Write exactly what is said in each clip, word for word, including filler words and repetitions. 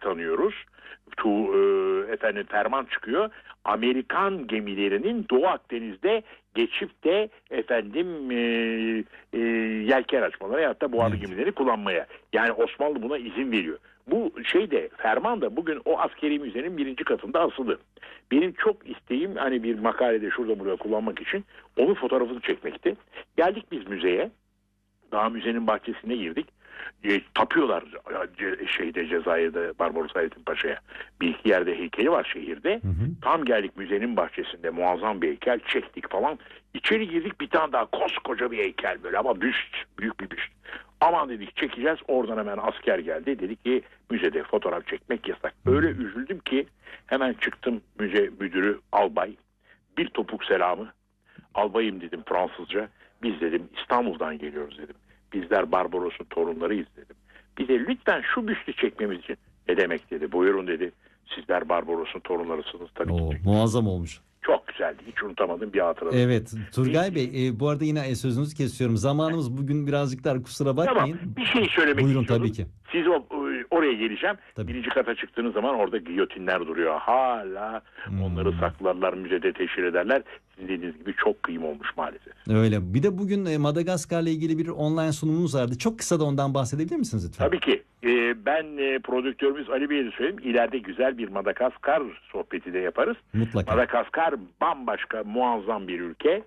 tanıyoruz. Tu, e, efendim ferman çıkıyor. Amerikan gemilerinin Doğu Akdeniz'de geçip de efendim e, e, yelken açmaları ya da buharlı evet. gemileri kullanmaya. Yani Osmanlı buna izin veriyor. Bu şeyde ferman da bugün o askeri müzenin birinci katında asılı. Benim çok isteğim hani bir makalede şurada burada kullanmak için onun fotoğrafını çekmekti. Geldik biz müzeye. Daha müzenin bahçesine girdik. E, tapıyorlar ce, şeyde Cezayir'de Barbaros Hayrettin Paşa'ya. Bir iki yerde heykeli var şehirde. Hı hı. Tam geldik müzenin bahçesinde muazzam bir heykel çektik falan. İçeri girdik, bir tane daha koskoca bir heykel böyle ama büst, büyük bir büst. Aman dedik çekeceğiz, oradan hemen asker geldi. Dedi ki müzede fotoğraf çekmek yasak. Öyle üzüldüm ki hemen çıktım, müze müdürü albay. Bir topuk selamı. Albayım dedim Fransızca. Biz dedim İstanbul'dan geliyoruz dedim. Bizler Barbaros'un torunlarıyız dedim. Bize lütfen şu büstü çekmemiz için. Ne demek dedi. Buyurun dedi. Sizler Barbaros'un torunlarısınız tabii Oo, ki. Muazzam olmuş. Çok güzeldi. Hiç unutamadığım bir hatıra. Evet. Turgay Bey e, bu arada yine sözünüzü kesiyorum. Zamanımız bugün birazcık dar, kusura bakmayın. Tamam. Bir şey söylemek Buyurun, istiyordum. tabii ki. Siz o, oraya geleceğim. Tabii. Birinci kata çıktığınız zaman orada giyotinler duruyor. Hala hmm. onları saklarlar, müzede teşhir ederler. Sizin dediğiniz gibi çok kıyım olmuş maalesef. Öyle. Bir de bugün e, Madagaskar'la ilgili bir online sunumumuz vardı. Çok kısa da ondan bahsedebilir misiniz lütfen? Tabii ki. Ee, ben e, prodüktörümüz Ali Bey'e de söyleyeyim. İleride güzel bir Madagaskar sohbeti de yaparız. Mutlaka. Madagaskar bambaşka, muazzam bir ülke.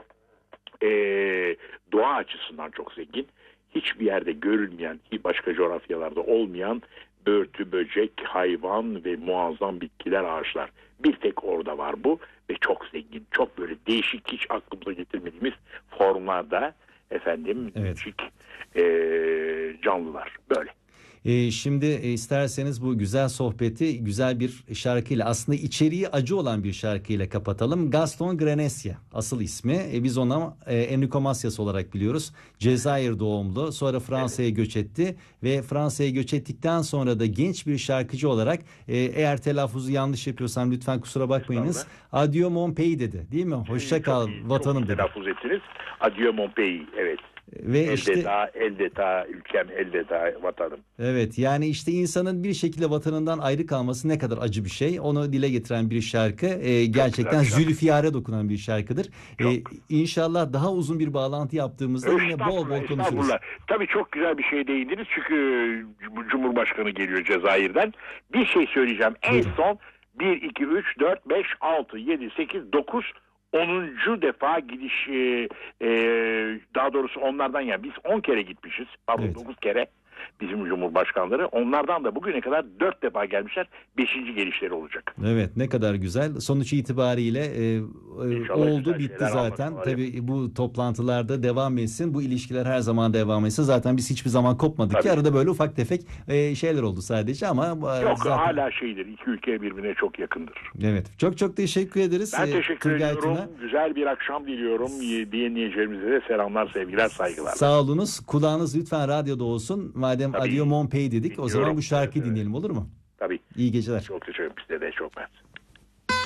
Ee, doğa açısından çok zengin. Hiçbir yerde görülmeyen, başka coğrafyalarda olmayan börtü, böcek, hayvan ve muazzam bitkiler, ağaçlar. Bir tek orada var bu ve çok zengin. Çok böyle değişik, hiç aklımıza getirmediğimiz formlarda efendim evet. küçük e, canlılar. Böyle. Ee, şimdi e, isterseniz bu güzel sohbeti güzel bir şarkıyla, aslında içeriği acı olan bir şarkıyla kapatalım. Gaston Granessia asıl ismi. E, biz ona e, Enrico Macias olarak biliyoruz. Cezayir doğumlu. Sonra Fransa'ya evet. göç etti ve Fransa'ya göç ettikten sonra da genç bir şarkıcı olarak e, eğer telaffuzu yanlış yapıyorsam lütfen kusura bakmayınız. Adieu mon pays dedi. Değil mi? Hoşça kal vatanım dedi. Telaffuz ettiniz. Adieu mon pays. Evet. Ve elde işte daha, elde daha ülkem, elde daha vatanım. Evet, yani işte insanın bir şekilde vatanından ayrı kalması ne kadar acı bir şey. Onu dile getiren bir şarkı. Ee, gerçekten zülfiyare dokunan bir şarkıdır. Ee, inşallah daha uzun bir bağlantı yaptığımızda yine bol bol konuşuruz. Tabii çok güzel bir şey değindiniz. Çünkü Cumhurbaşkanı geliyor Cezayir'den. Bir şey söyleyeceğim. En Buyurun. son bir, iki, üç, dört, beş, altı, yedi, sekiz, dokuz onuncu defa gidiş e, e, daha doğrusu onlardan yani biz on kere gitmişiz. Pardon evet. dokuz kere bizim Cumhurbaşkanları. Onlardan da bugüne kadar dört defa gelmişler. beşinci gelişleri olacak. Evet, ne kadar güzel. Sonuç itibariyle e, e, oldu bitti zaten. Tabii bu toplantılarda devam etsin. Bu ilişkiler her zaman devam etsin. Zaten biz hiçbir zaman kopmadık Tabii. ki. Arada böyle ufak tefek e, şeyler oldu sadece ama Yok zaten... hala şeydir. İki ülke birbirine çok yakındır. Evet. Çok çok teşekkür ederiz. Ben teşekkür Turgay ediyorum. Tuna. Güzel bir akşam diliyorum. Dinleyicilerimize de selamlar, sevgiler, saygılar. Sağ olunuz. Kulağınız lütfen radyoda olsun. Madem Adieu mon pays dedik, o zaman bu şarkıyı evet, dinleyelim, olur mu? Tabii. İyi geceler. Çok teşekkür ederim. Size de çok mersi.